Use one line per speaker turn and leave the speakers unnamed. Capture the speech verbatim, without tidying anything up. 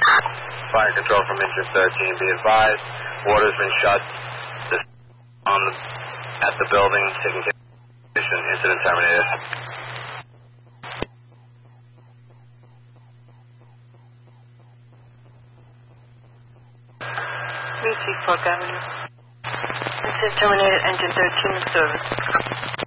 Fire control from engine thirteen, be advised. Water's been shut this on the, at the building, taking care of the incident terminated.
three three four Governor. Incident terminated, engine thirteen in service.